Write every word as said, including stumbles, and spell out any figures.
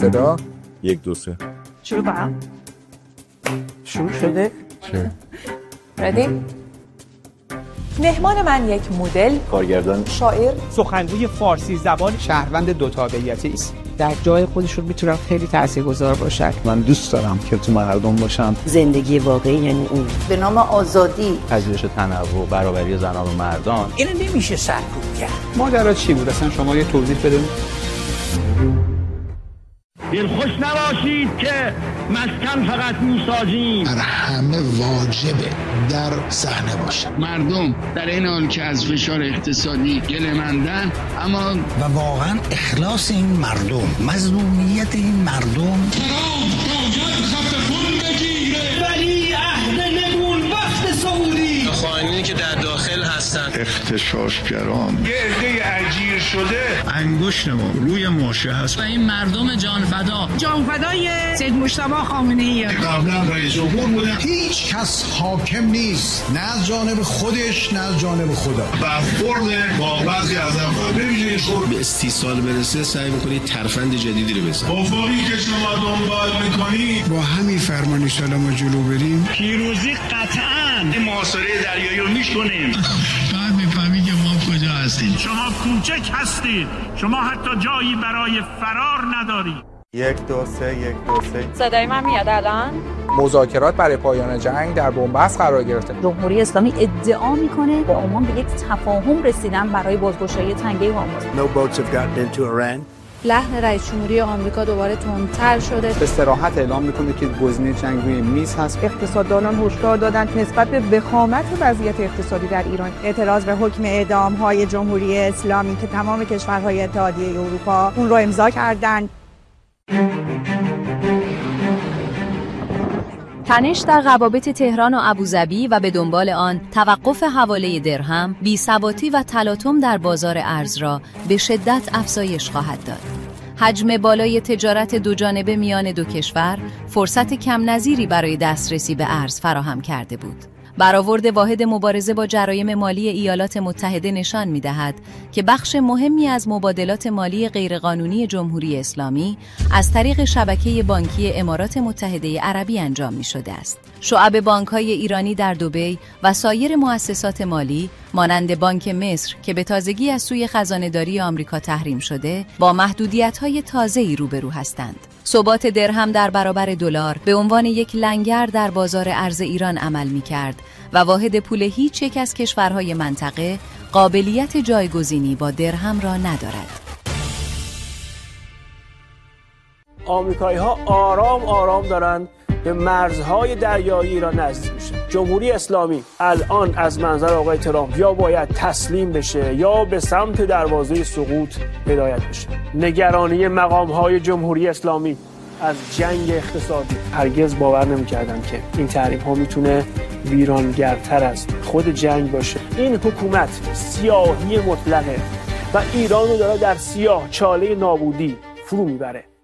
ابتدا یک دو سه شروع کنم. شروع شده؟ چه؟ ردی؟ مهمان من یک مدل، کارگردان، شاعر، سخنگوی فارسی زبان، شهروند دو تابعیتی است. در جای خودشون میتونن خیلی تاثیرگذار باشن. من دوست دارم که تو مردم باشم. زندگی واقعی یعنی اون به نام آزادی، پذیرش تنوع، برابری زنان و مردان. اینو نمیشه سرکوب کرد. ماجرا چی بود اصلا؟ شما یه توضیح بدید. دلخوش نباشید که مسکن فقط موساجیم. بر همه واجبه در صحنه باشه. مردم در این حال که از فشار اقتصادی گله‌مندن، اما و واقعا اخلاص این مردم، مظلومیت این مردم ترام باید خط خون بگیره. ولی عهد نمون وقت سعودی خائنینی که در داخل هستن، اغتشاشگران، یه عده اجیر شده، انگشت ما روی ماشه هست و این مردم جانفدا جانفدای سید مجتبی خامنه‌ای قبلا رئیس جمهور بوده. هیچ کس حاکم نیست، نه از جانب خودش نه از جانب خدا. برخورد با بعضی از افراد ببینید شروع به استیصال برسه سعی می‌کنید ترفند جدیدی رو بزنید. افقی که شما دنبال می‌کنید با همین فرمان سلام و جلو بریم پیروزی قطعاً. این محاصره دریایی رو می‌کنیم. بعد می‌فهمید که ما کجا هستیم. شما کوچک هستید. شما حتی جایی برای فرار ندارید. یک دو سه یک دو سه. صدای من میاد الان؟ مذاکرات برای پایان جنگ در بنبست قرار گرفته. جمهوری اسلامی ادعا میکنه با عمان به یک تفاهم رسیدن برای بازگشایی تنگه هرمز. No boats have gotten into Iran. لحن رئیس جمهوری آمریکا دوباره تندتر شده. به صراحت اعلام میکنه که گزینه جنگ روی میز هست. اقتصاددانان هشدار دادند نسبت به وخامت وضعیت اقتصادی در ایران اعتراض به حکم اعدام‌های جمهوری اسلامی که تمام کشورهای اتحادیه اروپا اون رو امضا کردند. تنش در روابط تهران و ابوظبی و به دنبال آن توقف حواله درهم، بی‌ثباتی و تلاطم در بازار ارز را به شدت افزایش خواهد داد. حجم بالای تجارت دوجانبه میان دو کشور فرصت کم نظیری برای دسترسی به ارز فراهم کرده بود. برآورد واحد مبارزه با جرایم مالی ایالات متحده نشان می‌دهد که بخش مهمی از مبادلات مالی غیرقانونی جمهوری اسلامی از طریق شبکه بانکی امارات متحده عربی انجام می‌شده است. شعب بانک‌های ایرانی در دبی و سایر مؤسسات مالی مانند بانک مصر که به تازگی از سوی خزانه‌داری آمریکا تحریم شده، با محدودیت‌های تازه‌ای روبرو هستند. ثبات درهم در برابر دلار به عنوان یک لنگر در بازار ارز ایران عمل می‌کرد و واحد پول هیچ یک از کشورهای منطقه قابلیت جایگزینی با درهم را ندارد. آمریکایی‌ها آرام آرام دارند به مرزهای دریایی ایران نزدیک میشن. جمهوری اسلامی الان از منظر آقای ترامپ یا باید تسلیم بشه یا به سمت دروازه سقوط هدایت بشه. نگرانی مقام‌های جمهوری اسلامی از جنگ اقتصادی، هرگز باور نمی‌کردم که این تحریم‌ها میتونه ویرانگرتر از خود جنگ باشه. این حکومت سیاهی مطلقه و ایران رو داره در سیاه چاله نابودی فرو میبره.